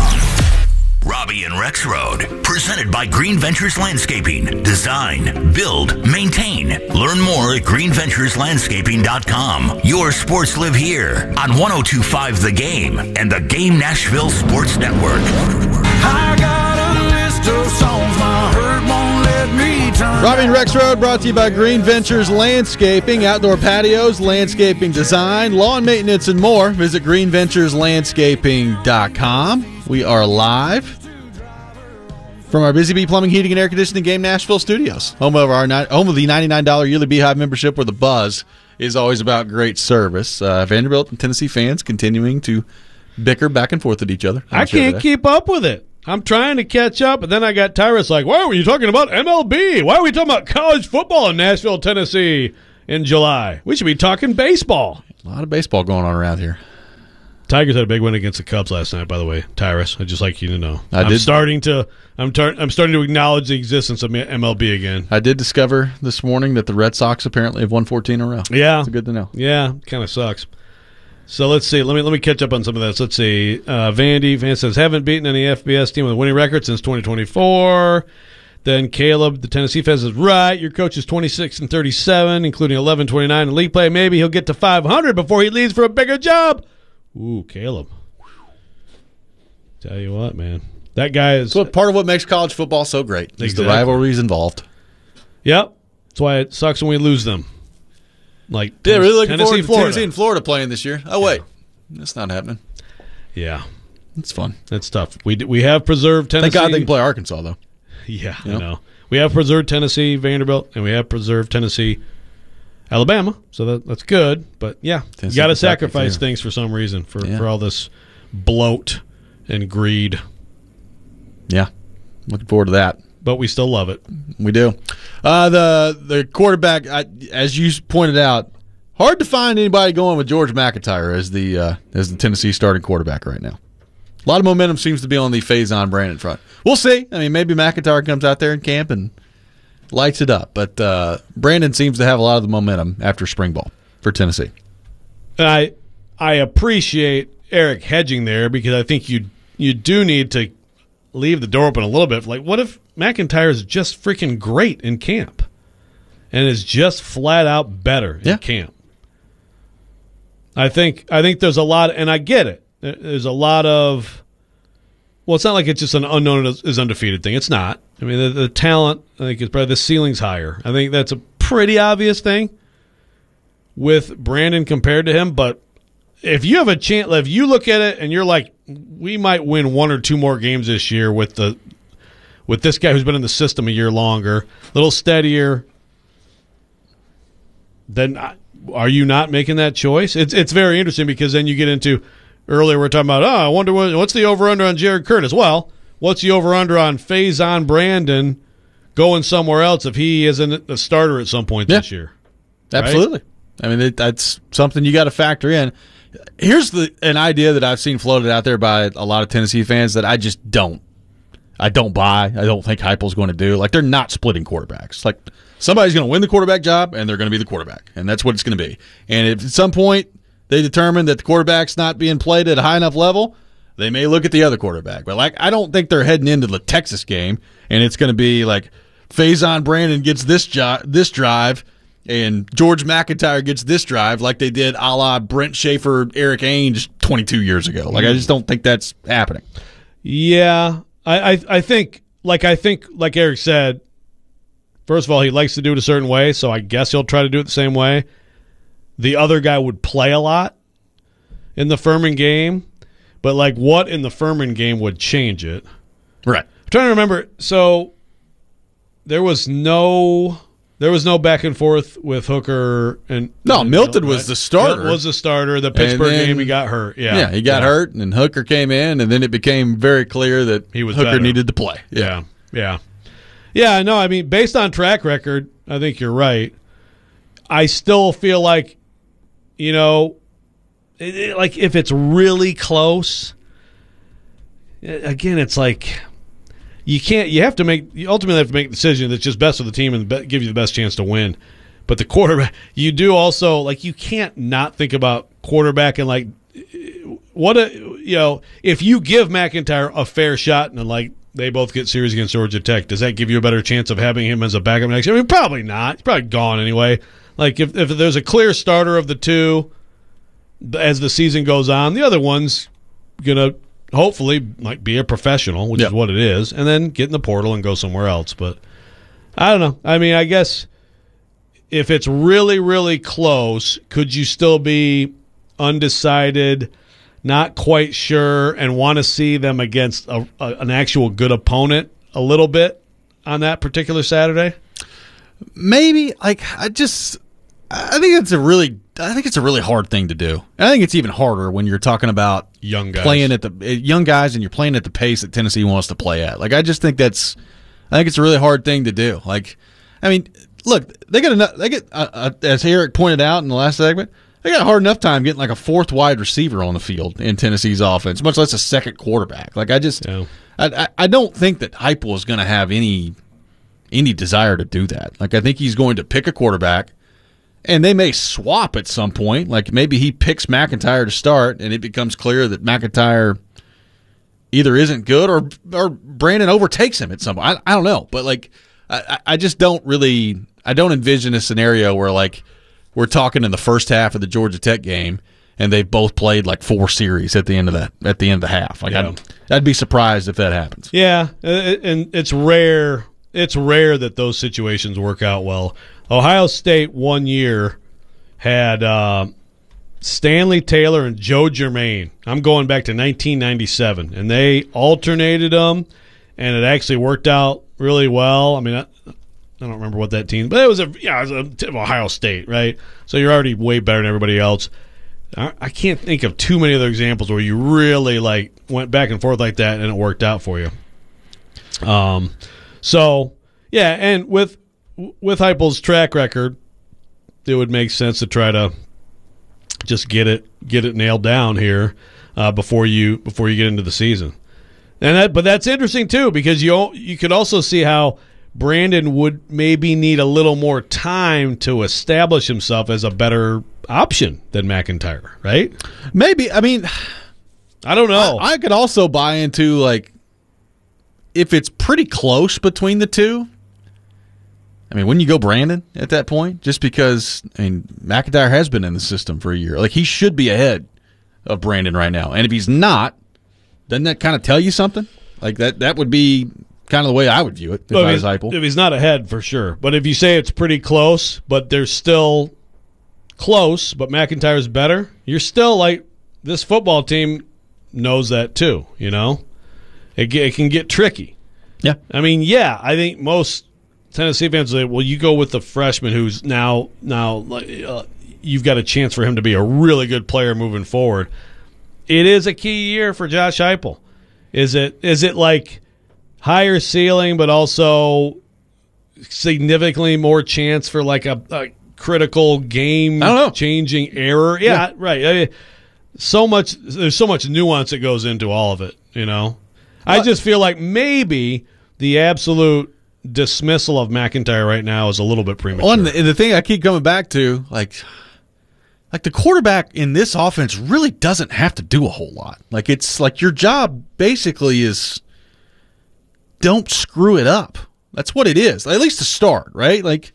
Robbie and Rex Road. Presented by Green Ventures Landscaping. Design, build, maintain. Learn more at green ventures landscaping dot com. Your sports live here on ten twenty-five The Game and the Game Nashville Sports Network. I got a list of songs my heart won't let Robbie and Rex Road brought to you by Green Ventures Landscaping, outdoor patios, landscaping design, lawn maintenance, and more. Visit green ventures landscaping dot com. We are live from our Busy Bee Plumbing, Heating, and Air Conditioning Game Nashville studios, home of our home of the ninety-nine dollars yearly Beehive membership, where the buzz is always about great service. Uh, Vanderbilt and Tennessee fans continuing to bicker back and forth at each other. I can't keep up with it. I'm trying to catch up, and then I got Tyrus like, why were you talking about M L B? Why are we talking about college football in Nashville, Tennessee in July? We should be talking baseball. A lot of baseball going on around here. Tigers had a big win against the Cubs last night, by the way, Tyrus. I'd just like you to know. I I'm did. starting to I'm, tar- I'm starting to acknowledge the existence of M L B again. I did discover this morning that the Red Sox apparently have won fourteen in a row. Yeah. It's good to know. Yeah, kind of sucks. So let's see. Let me let me catch up on some of this. Let's see. Uh, Vandy Van says haven't beaten any F B S team with a winning record since twenty twenty-four. Then Caleb, the Tennessee fan, says right. Your coach is twenty-six and thirty-seven, including eleven twenty-nine in league play. Maybe he'll get to five hundred before he leaves for a bigger job. Ooh, Caleb. Tell you what, man, that guy is That's what, part of what makes college football so great. Is Exactly. the rivalries involved. Yep. That's why it sucks when we lose them. Like Yeah, really looking Tennessee, forward to Florida. Tennessee and Florida playing this year. Oh wait, that's not happening. Yeah, it's fun. It's tough. We we have preserved Tennessee. Thank God they can play Arkansas though. Yeah, You I know? know. We have preserved Tennessee, Vanderbilt, and we have preserved Tennessee, Alabama. So that that's good. But yeah, Tennessee, you got to Kentucky, sacrifice too. things for some reason for, Yeah. for all this bloat and greed. Yeah, looking forward to that. But we still love it. We do. Uh, the the quarterback, I, as you pointed out, hard to find anybody going with George McIntyre as the uh, as the Tennessee starting quarterback right now. A lot of momentum seems to be on the Faison Brandon front. We'll see. I mean, maybe McIntyre comes out there in camp and lights it up. But uh, Brandon seems to have a lot of the momentum after spring ball for Tennessee. I I appreciate Eric hedging there because I think you you do need to leave the door open a little bit. Like, what if McIntyre is just freaking great in camp and is just flat out better in Yeah. camp? I think I think there's a lot, and I get it. There- There's a lot of. Well, it's not like it's just an unknown is is undefeated thing. It's not. I mean, the, the talent, I think, is probably the ceiling's higher. I think that's a pretty obvious thing with Brandon compared to him. But if you have a chance, if you look at it and you're like, we might win one or two more games this year with the with this guy who's been in the system a year longer, a little steadier, then I- are you not making that choice? It's it's very interesting because then you get into earlier we're talking about, oh, I wonder what, what's the over-under on Jared Curtis? Well, what's the over-under on Faison Brandon going somewhere else if he isn't a starter at some point Yeah. this year? Right? Absolutely. I mean, it, that's something you got to factor in. Here's the an idea that I've seen floated out there by a lot of Tennessee fans that I just don't. I don't buy. I don't think Heupel's going to do. Like, they're not splitting quarterbacks. Like, somebody's going to win the quarterback job, and they're going to be the quarterback, and that's what it's going to be. And if at some point they determine that the quarterback's not being played at a high enough level, they may look at the other quarterback. But, like, I don't think they're heading into the Texas game, and it's going to be like Faison Brandon gets this jo- this drive, and George McIntyre gets this drive, like they did a la Brent Schaefer, Eric Ainge twenty-two years ago. Like, I just don't think that's happening. Yeah, I, I I think like I think like Eric said. First of all, he likes to do it a certain way, so I guess he'll try to do it the same way. The other guy would play a lot in the Furman game, but like what in the Furman game would change it? Right. I'm trying to remember. So there was no there was no back and forth with Hooker and No, and Milton Milton, was right? the starter. Milton was the starter. The Pittsburgh then- game, he got hurt. Yeah, Yeah, he got Yeah. hurt, and Hooker came in, and then it became very clear that He was Hooker better. needed to play. Yeah, yeah, yeah. No, I mean, based on track record, I think you're right. I still feel like, you know, it, it- like if it's really close, eh, again, it's like you can't. You have to make. You ultimately have to make a decision that's just best for the team and be, give you the best chance to win. But the quarterback, you do also like you can't not think about quarterback and like what a you know if you give McIntyre a fair shot and like they both get series against Georgia Tech, does that give you a better chance of having him as a backup next year? I mean, probably not. He's probably gone anyway. Like if if there's a clear starter of the two as the season goes on, the other one's gonna hopefully like be a professional, which Yeah. is what it is, and then get in the portal and go somewhere else. But I don't know. I mean, I guess if it's really, really close, could you still be undecided, not quite sure, and want to see them against a, a, an actual good opponent a little bit on that particular Saturday? Maybe. Like, I just, I think it's a really, I think it's a really hard thing to do. And I think it's even harder when you're talking about young guys playing at the young guys and you're playing at the pace that Tennessee wants to play at. Like, I just think that's, I think it's a really hard thing to do. Like, I mean, look, they got enough. They get, uh, uh, as Eric pointed out in the last segment, they got a hard enough time getting like a fourth wide receiver on the field in Tennessee's offense, much less a second quarterback. Like, I just, yeah. I, I, I don't think that Heupel is going to have any any desire to do that. Like, I think he's going to pick a quarterback, and they may swap at some point. Like, maybe he picks McIntyre to start, and it becomes clear that McIntyre either isn't good or or Brandon overtakes him at some point. I, I don't know, but like, I, I just don't really, I don't envision a scenario where like we're talking in the first half of the Georgia Tech game, and they both played like four series at the end of that at the end of the half. Like, yeah. I'd, I'd be surprised if that happens. Yeah, and it's rare. It's rare that those situations work out well. Ohio State one year had uh, Stanley Taylor and Joe Germain. I'm going back to nineteen ninety-seven, and they alternated them, and it actually worked out really well. I mean, I, I don't remember what that team, but it was a yeah, it was a Ohio State, right? So you're already way better than everybody else. I, I can't think of too many other examples where you really like went back and forth like that and it worked out for you. Um. So, yeah, and with with Heupel's track record, it would make sense to try to just get it get it nailed down here uh, before you before you get into the season. And that, but that's interesting too, because you you could also see how Brandon would maybe need a little more time to establish himself as a better option than McIntyre, right? Maybe. I mean, I don't know. I, I could also buy into like, if it's pretty close between the two, I mean, wouldn't you go Brandon at that point? Just because, I mean, McIntyre has been in the system for a year. Like, he should be ahead of Brandon right now. And if he's not, doesn't that kind of tell you something? Like, that that would be kind of the way I would view it if well, I was Heupel. If he's not ahead, for sure. But if you say it's pretty close, but they're still close, but McIntyre's better, you're still like, this football team knows that too, you know? It, it can get tricky. Yeah. I mean, yeah, I think most Tennessee fans say, well, you go with the freshman who's now, now uh, you've got a chance for him to be a really good player moving forward. It is a key year for Josh Heupel. Is it? Is it like higher ceiling, but also significantly more chance for like a, a critical game-changing error? Yeah, yeah. right. I mean, so much. There's so much nuance that goes into all of it. You know, I just feel like maybe the absolute dismissal of McIntyre right now is a little bit premature. Well, and the, the thing I keep coming back to, like, like the quarterback in this offense really doesn't have to do a whole lot. Like, it's like your job basically is don't screw it up. That's what it is, at least to start, right? Like,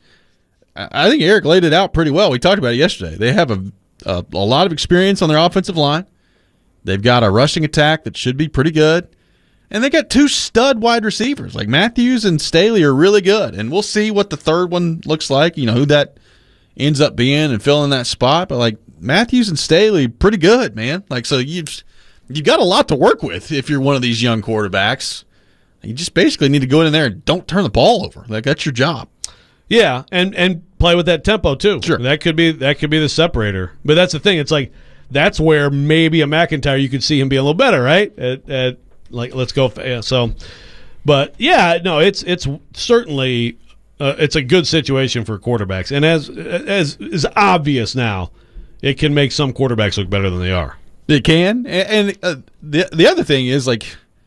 I think Eric laid it out pretty well. We talked about it yesterday. They have a a, a lot of experience on their offensive line. They've got a rushing attack that should be pretty good. And they got two stud wide receivers. Like, Matthews and Staley are really good. And we'll see what the third one looks like, you know, who that ends up being and filling that spot. But, like, Matthews and Staley, pretty good, man. Like, so you've, you've got a lot to work with if you're one of these young quarterbacks. You just basically need to go in there and don't turn the ball over. Like, that's your job. Yeah, and, and play with that tempo, too. Sure. That could be that could be the separator. But that's the thing. It's like, that's where maybe a McIntyre, you could see him be a little better, right? At, at Like, let's go. Yeah, so, but yeah, no, it's it's certainly uh, it's a good situation for quarterbacks, and as as is obvious now, it can make some quarterbacks look better than they are. It can, and, and uh, the the other thing is, like,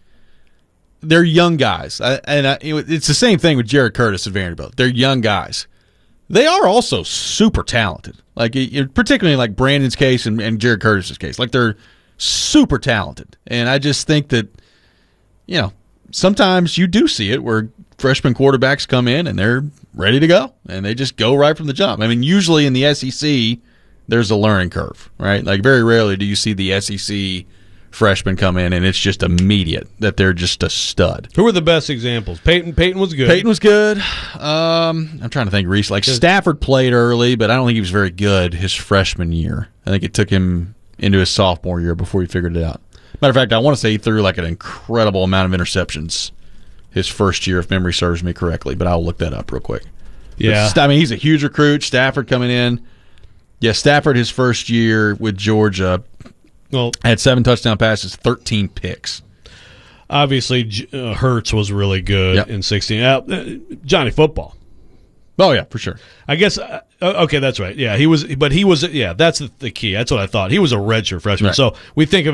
they're young guys, I, and I, it's the same thing with Jared Curtis at Vanderbilt. They're young guys. They are also super talented, like, particularly in like Brandon's case and, and Jared Curtis's case. Like, they're super talented, and I just think that, you know, sometimes you do see it where freshman quarterbacks come in and they're ready to go, and they just go right from the jump. I mean, usually in the S E C, there's a learning curve, right? Like, very rarely do you see the S E C freshmen come in, and it's just immediate that they're just a stud. Who were the best examples? Peyton Peyton was good. Peyton was good. Um, I'm trying to think recently. Like Stafford played early, but I don't think he was very good his freshman year. I think it took him into his sophomore year before he figured it out. Matter of fact, I want to say he threw like an incredible amount of interceptions his first year, if memory serves me correctly, but I'll look that up real quick. Yeah. But, I mean, he's a huge recruit. Stafford coming in. Yeah, Stafford his first year with Georgia well, had seven touchdown passes, thirteen picks. Obviously, uh, Hurts was really good yep. in sixteen. Uh, Johnny Football. Oh, yeah, for sure. I guess, uh, okay, that's right. Yeah, he was, but he was, yeah, that's the, the key. That's what I thought. He was a redshirt freshman. Right. So we think of